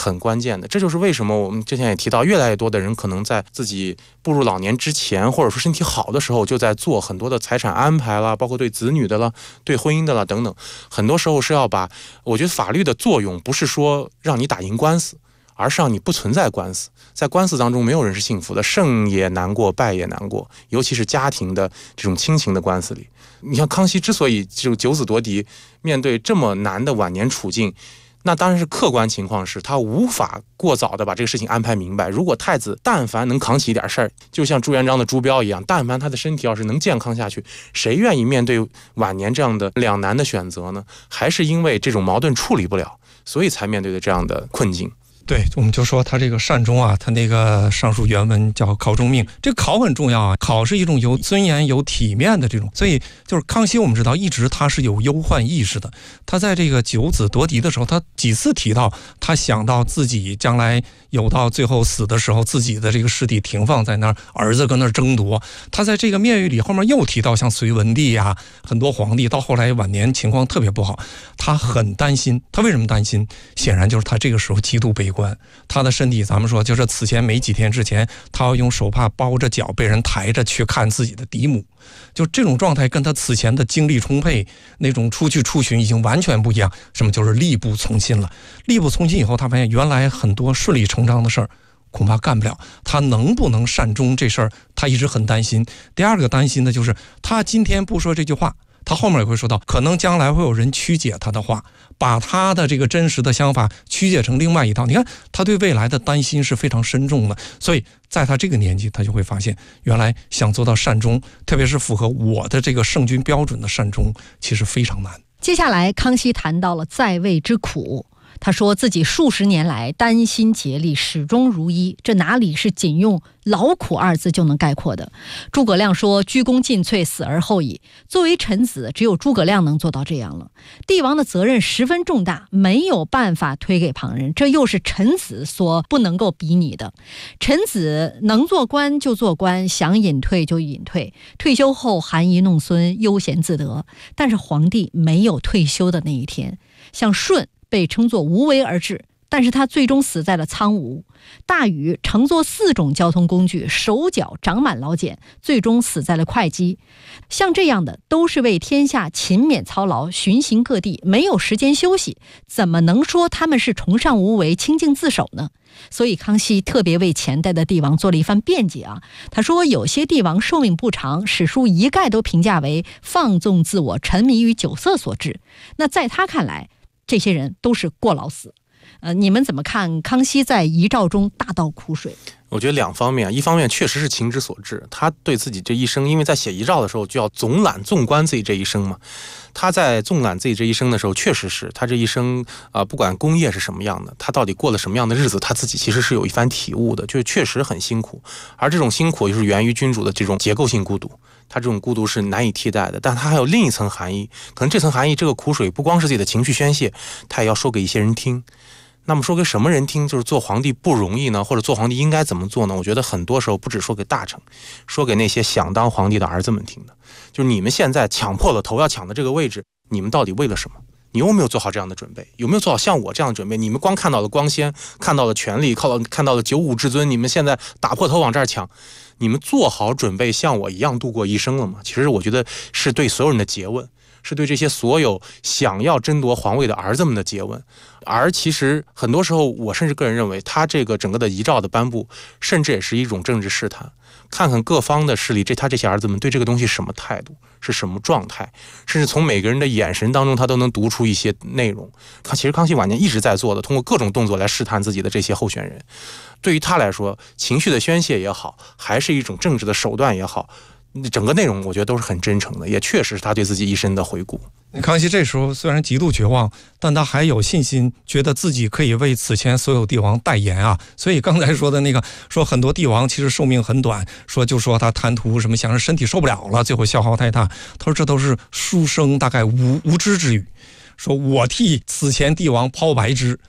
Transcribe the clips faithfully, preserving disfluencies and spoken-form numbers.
很关键的。这就是为什么我们之前也提到，越来越多的人可能在自己步入老年之前，或者说身体好的时候，就在做很多的财产安排啦，包括对子女的啦、对婚姻的啦等等。很多时候是要把，我觉得法律的作用不是说让你打赢官司，而是让你不存在官司。在官司当中，没有人是幸福的，胜也难过，败也难过，尤其是家庭的这种亲情的官司里。你看康熙之所以就九子夺嫡，面对这么难的晚年处境，那当然是客观情况是他无法过早的把这个事情安排明白。如果太子但凡能扛起一点事儿，就像朱元璋的朱标一样，但凡他的身体要是能健康下去，谁愿意面对晚年这样的两难的选择呢？还是因为这种矛盾处理不了，所以才面对的这样的困境。 对，我们就说他这个善终啊，他那个上述原文叫考终命，这个考很重要啊，考是一种有尊严有体面的这种，所以就是康熙我们知道一直他是有忧患意识的，他在这个九子夺嫡的时候，他几次提到他想到自己将来有到最后死的时候，自己的这个尸体停放在那儿，儿子跟那儿争夺，他在这个面谕里后面又提到像隋文帝啊，很多皇帝到后来晚年情况特别不好，他很担心。他为什么担心？显然就是他这个时候极度悲观，他的身体咱们说就是此前没几天之前，他要用手帕包着脚被人抬着去看自己的嫡母，就这种状态跟他此前的精力充沛那种出去出巡已经完全不一样。什么就是力不从心了，力不从心以后，他发现原来很多顺理成章的事儿恐怕干不了，他能不能善终这事儿他一直很担心。第二个担心的就是他今天不说这句话，他后面也会说到，可能将来会有人曲解他的话，把他的这个真实的想法曲解成另外一套。你看他对未来的担心是非常深重的，所以在他这个年纪，他就会发现原来想做到善终，特别是符合我的这个圣君标准的善终，其实非常难。 接下来康熙谈到了在位之苦，他说自己数十年来担心竭力，始终如一，这哪里是仅用劳苦二字就能概括的。诸葛亮说鞠躬尽瘁，死而后已。作为臣子，只有诸葛亮能做到这样了。帝王的责任十分重大，没有办法推给旁人，这又是臣子所不能够比拟的。臣子能做官就做官，想隐退就隐退，退休后含饴弄孙，悠闲自得。但是皇帝没有退休的那一天。像舜被称作无为而治，但是他最终死在了苍梧。大禹乘坐四种交通工具，手脚长满老茧，最终死在了会稽。像这样的都是为天下勤勉操劳，巡行各地，没有时间休息，怎么能说他们是崇尚无为、清静自守呢？所以康熙特别为前代的帝王做了一番辩解啊。他说有些帝王寿命不长，史书一概都评价为放纵自我、沉迷于酒色所致。那在他看来，这些人都是过劳死。呃，你们怎么看康熙在遗诏中大倒苦水？ 我觉得两方面，一方面确实是情之所至，他对自己这一生，因为在写遗诏的时候就要总览纵观自己这一生嘛，他在纵览自己这一生的时候，确实是他这一生啊、呃，不管功业是什么样的，他到底过了什么样的日子，他自己其实是有一番体悟的，就确实很辛苦，而这种辛苦就是源于君主的这种结构性孤独。他这种孤独是难以替代的，但他还有另一层含义，可能这层含义，这个苦水不光是自己的情绪宣泄，他也要说给一些人听。那么说给什么人听？就是做皇帝不容易呢，或者做皇帝应该怎么做呢？我觉得很多时候不只说给大臣，说给那些想当皇帝的儿子们听的，就是你们现在抢破了头要抢的这个位置，你们到底为了什么？你有没有做好这样的准备？有没有做好像我这样的准备？你们光看到了光鲜，看到了权力，看到看到了九五至尊，你们现在打破头往这儿抢，你们做好准备像我一样度过一生了吗？其实我觉得是对所有人的诘问，是对这些所有想要争夺皇位的儿子们的诘问。而其实很多时候，我甚至个人认为，他这个整个的遗诏的颁布，甚至也是一种政治试探，看看各方的势力，这他这些儿子们对这个东西什么态度，是什么状态，甚至从每个人的眼神当中，他都能读出一些内容。其实康熙晚年一直在做的，通过各种动作来试探自己的这些候选人，对于他来说，情绪的宣泄也好，还是一种政治的手段也好，整个内容我觉得都是很真诚的，也确实是他对自己一生的回顾。 康熙这时候虽然极度绝望，但他还有信心，觉得自己可以为此前所有帝王代言啊。所以刚才说的那个，说很多帝王其实寿命很短，说就说他贪图什么，想着身体受不了了，最后消耗太大。他说这都是书生大概无无知之语。说我替此前帝王抛白枝，就是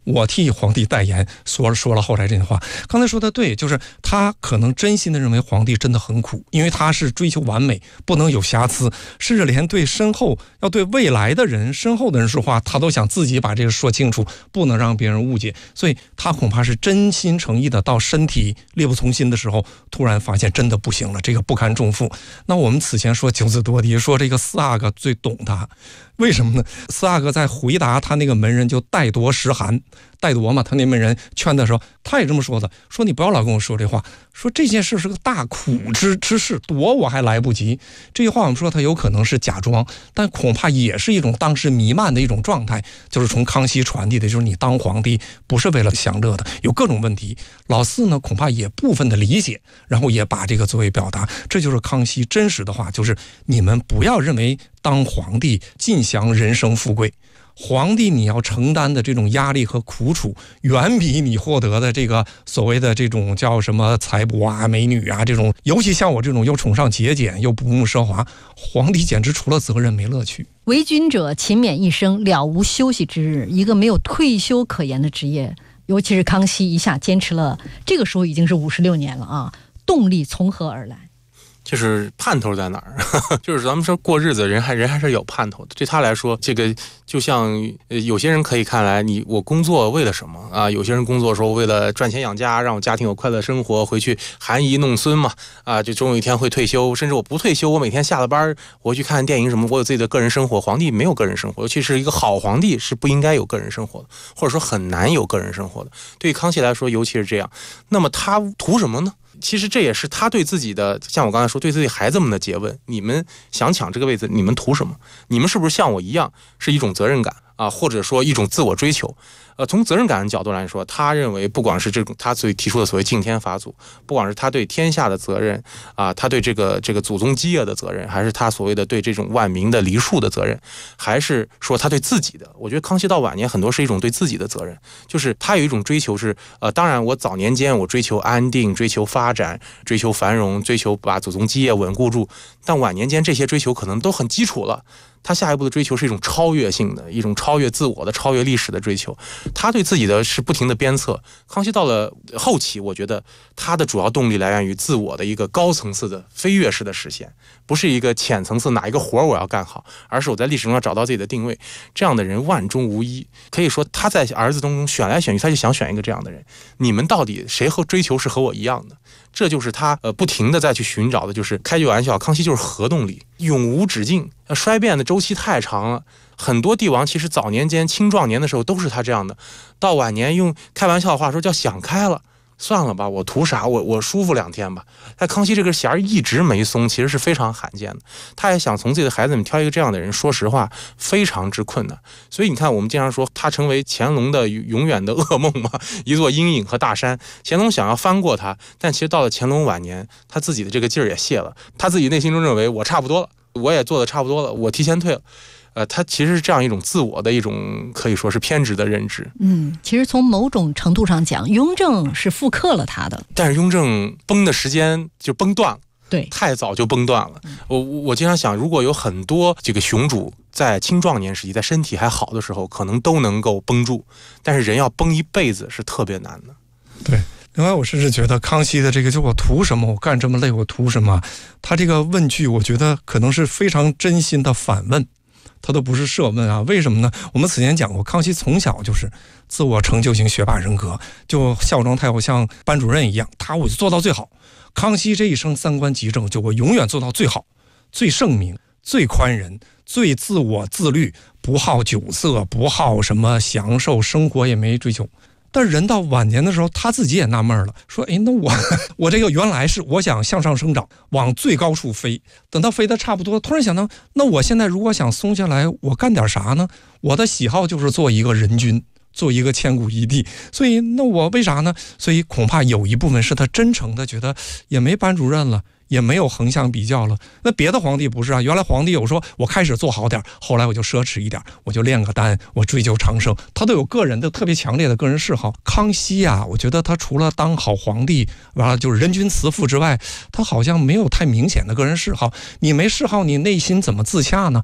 我替皇帝代言，说说了后来这句话。刚才说的对，就是他可能真心的认为皇帝真的很苦，因为他是追求完美，不能有瑕疵，甚至连对身后要对未来的人身后的人说话，他都想自己把这个说清楚，不能让别人误解。所以他恐怕是真心诚意的，到身体力不从心的时候，突然发现真的不行了，这个不堪重负。那我们此前说九子夺嫡，说这个四阿哥最懂他，为什么呢？四阿哥在回答他那个门人就代夺石函，代夺嘛，他那门人劝的时候，他也这么说的，说你不要老跟我说这话，说这件事是个大苦之之事，夺我还来不及。这句话我们说他有可能是假装，但恐怕也是一种当时弥漫的一种状态，就是从康熙传递的，就是你当皇帝不是为了享乐的，有各种问题。老四呢，恐怕也部分的理解，然后也把这个作为表达，这就是康熙真实的话，就是你们不要认为当皇帝尽享人生富贵，皇帝你要承担的这种压力和苦楚，远比你获得的这个所谓的这种叫什么财帛啊、美女啊这种，尤其像我这种又崇尚节俭又不慕奢华，皇帝简直除了责任没乐趣。 为君者勤勉一生，了无休息之日，一个没有退休可言的职业。尤其是康熙一下坚持了，这个时候已经是五十六年了啊，动力从何而来？ 就是盼头在哪儿？就是咱们说过日子，人还人还是有盼头的。对他来说，这个就像呃有些人可以看来，你我工作为了什么啊？有些人工作说为了赚钱养家，让我家庭有快乐生活，回去含饴弄孙嘛，啊，就终有一天会退休。甚至我不退休，我每天下了班，我去看电影什么，我有自己的个人生活。皇帝没有个人生活，尤其是一个好皇帝是不应该有个人生活的，或者说很难有个人生活的。对于康熙来说，尤其是这样。那么他图什么呢？其实这也是他对自己的，像我刚才说，对自己孩子们的诘问：你们想抢这个位子，你们图什么？你们是不是像我一样，是一种责任感啊，或者说一种自我追求？呃，从责任感的角度来说，他认为不管是这种他所提出的所谓敬天法祖，不管是他对天下的责任啊，他对这个这个祖宗基业的责任，还是他所谓的对这种万民的黎庶的责任，还是说他对自己的，我觉得康熙到晚年很多是一种对自己的责任，就是他有一种追求是，呃，当然我早年间我追求安定，追求发展，追求繁荣，追求把祖宗基业稳固住，但晚年间这些追求可能都很基础了。他下一步的追求是一种超越性的，一种超越自我的、超越历史的追求。他对自己的是不停的鞭策。康熙到了后期，我觉得他的主要动力来源于自我的一个高层次的飞跃式的实现，不是一个浅层次哪一个活我要干好，而是我在历史中要找到自己的定位。这样的人万中无一，可以说他在儿子当中选来选去，他就想选一个这样的人。你们到底谁和追求是和我一样的？这就是他呃不停的在去寻找的，就是开句玩笑，康熙就是核动力，永无止境，衰变的周期太长了。很多帝王其实早年间青壮年的时候都是他这样的，到晚年用开玩笑的话说叫想开了，算了吧，我图啥？我我舒服两天吧。但康熙这个弦一直没松，其实是非常罕见的。他也想从自己的孩子们挑一个这样的人，说实话非常之困难。所以你看，我们经常说他成为乾隆的永远的噩梦嘛，一座阴影和大山。乾隆想要翻过他，但其实到了乾隆晚年，他自己的这个劲儿也泄了，他自己内心中认为我差不多了，我也做的差不多了，我提前退了。呃，他其实是这样一种自我的一种可以说是偏执的认知。 嗯，其实从某种程度上讲，雍正是复刻了他的， 但是雍正崩的时间就崩断了， 对， 太早就崩断了。我我经常想，如果有很多这个雄主在青壮年时期，在身体还好的时候，可能都能够绷住，但是人要绷一辈子是特别难的。 对。另外，我甚至觉得康熙的这个，就我图什么？我干这么累，我图什么？他这个问句，我觉得可能是非常真心的反问。他都不是设问啊，为什么呢？我们此前讲过，康熙从小就是自我成就型学霸人格，就孝庄太后像班主任一样，他我就做到最好。康熙这一生三观极正，就我永远做到最好，最圣明，最宽仁，最自我自律，不好酒色，不好什么享受，生活也没追求。但人到晚年的时候，他自己也纳闷了，说：“哎，那我我这个原来是我想向上生长，往最高处飞，等到飞得差不多，突然想到，那我现在如果想松下来，我干点啥呢？我的喜好就是做一个人君，做一个千古一帝，所以那我为啥呢？所以恐怕有一部分是他真诚的觉得也没班主任了。”也没有横向比较了。那别的皇帝不是啊，原来皇帝有说我开始做好点，后来我就奢侈一点，我就炼个丹，我追求长生，他都有个人的特别强烈的个人嗜好。康熙啊，我觉得他除了当好皇帝，完了就是人君慈父之外，他好像没有太明显的个人嗜好。你没嗜好，你内心怎么自洽呢？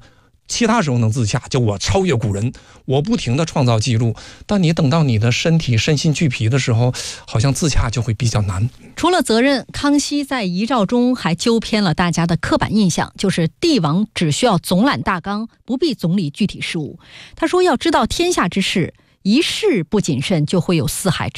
其他时候能自洽，就我超越古人，我不停地创造记录。但你等到你的身体身心俱疲的时候，好像自洽就会比较难。 除了责任，康熙在遗诏中还纠偏了大家的刻板印象，就是帝王只需要总揽大纲，不必总理具体事务。他说，要知道天下之事，一事不谨慎就会有四海之